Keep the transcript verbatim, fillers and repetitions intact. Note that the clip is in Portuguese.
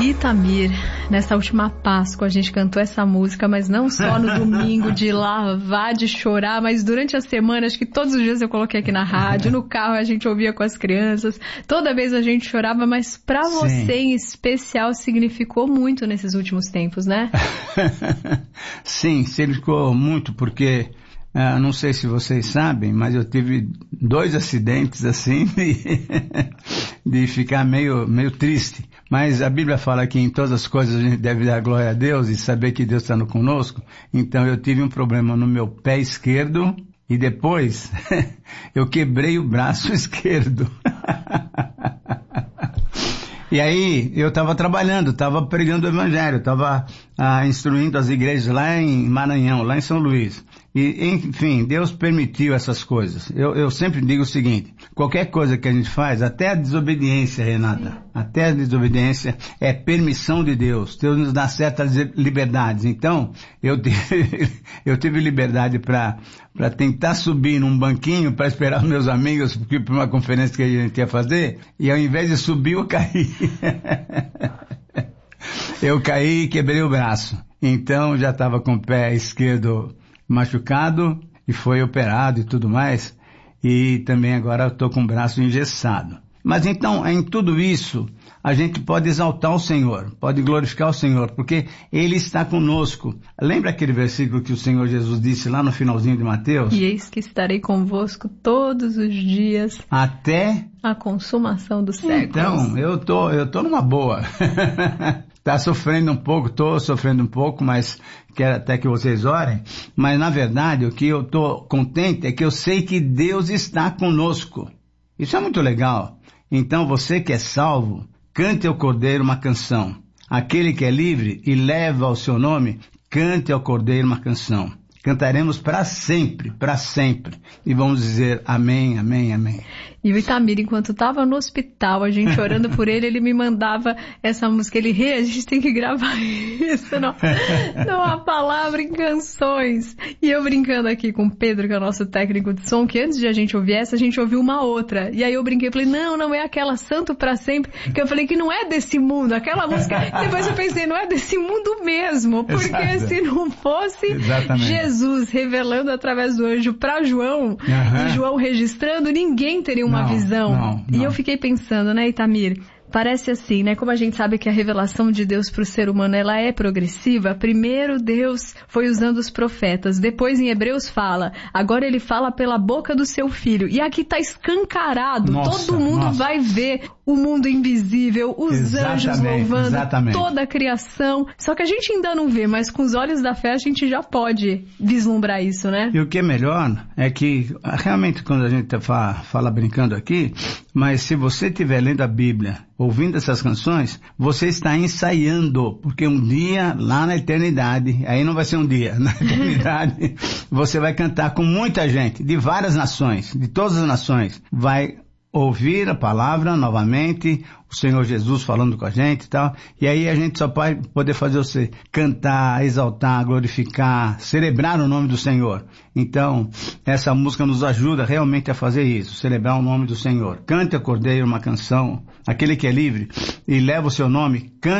Itamir, nessa última Páscoa a gente cantou essa música, mas não só no domingo de lavar, de chorar, mas durante a semana, acho que todos os dias eu coloquei aqui na rádio, no carro a gente ouvia com as crianças, toda vez a gente chorava, mas pra Sim. você em especial significou muito nesses últimos tempos, né? Sim, significou muito porque... Uh, não sei se vocês sabem, mas eu tive dois acidentes assim de, de ficar meio, meio triste. Mas a Bíblia fala que em todas as coisas a gente deve dar glória a Deus e saber que Deus está conosco. Então eu tive um problema no meu pé esquerdo e depois eu quebrei o braço esquerdo. E aí, eu estava trabalhando, estava pregando o Evangelho, estava ah, instruindo as igrejas lá em Maranhão, lá em São Luís. E, enfim, Deus permitiu essas coisas. Eu, eu sempre digo o seguinte, qualquer coisa que a gente faz, até a desobediência, Renata, Sim. até a desobediência é permissão de Deus. Deus nos dá certas liberdades. Então, eu tive, eu tive liberdade para para tentar subir num banquinho para esperar os meus amigos para uma conferência que a gente ia fazer, e ao invés de subir, eu caí. Eu caí e quebrei o braço. Então, já estava com o pé esquerdo machucado e foi operado e tudo mais, e também agora estou com o braço engessado. Mas então, em tudo isso, a gente pode exaltar o Senhor, pode glorificar o Senhor, porque Ele está conosco. Lembra aquele versículo que o Senhor Jesus disse lá no finalzinho de Mateus? E eis que estarei convosco todos os dias, até a consumação dos séculos. Então, eu tô, eu tô numa boa. Tá sofrendo um pouco, tô sofrendo um pouco, mas quero até que vocês orem. Mas na verdade, o que eu tô contente é que eu sei que Deus está conosco. Isso é muito legal. Então você que é salvo, cante ao Cordeiro uma canção. Aquele que é livre e leva o seu nome, cante ao Cordeiro uma canção. Cantaremos para sempre, para sempre. E vamos dizer amém, amém, amém. E o Itamir, enquanto estava no hospital, a gente orando por ele, ele me mandava essa música. Ele ria, a gente tem que gravar isso, não, não há palavra em canções. E eu brincando aqui com o Pedro, que é o nosso técnico de som, que antes de a gente ouvir essa, a gente ouviu uma outra. E aí eu brinquei, falei, não, não é aquela Santo para Sempre, que eu falei que não é desse mundo, aquela música. Depois eu pensei, não é desse mundo mesmo, porque Exato. Se não fosse Exatamente. Jesus revelando através do anjo para João, uhum. e João registrando, ninguém teria uma uma não, visão. Não, não. E eu fiquei pensando, né, Itamir? Parece assim, né? Como a gente sabe que a revelação de Deus para o ser humano, ela é progressiva. Primeiro Deus foi usando os profetas. Depois em Hebreus fala. Agora ele fala pela boca do seu filho. E aqui está escancarado. Nossa, todo mundo nossa. vai ver o mundo invisível, os exatamente, anjos louvando, exatamente. toda a criação. Só que a gente ainda não vê, mas com os olhos da fé a gente já pode vislumbrar isso, né? E o que é melhor é que, realmente quando a gente fala, fala brincando aqui, mas se você estiver lendo a Bíblia, ouvindo essas canções, você está ensaiando, porque um dia, lá na eternidade, aí não vai ser um dia, na eternidade, você vai cantar com muita gente, de várias nações, de todas as nações, vai ouvir a palavra novamente, o Senhor Jesus falando com a gente e tal, e aí a gente só vai poder fazer você cantar, exaltar, glorificar, celebrar o nome do Senhor. Então, essa música nos ajuda realmente a fazer isso, celebrar o nome do Senhor. Cante ao Cordeiro uma canção, aquele que é livre, e leva o seu nome, cante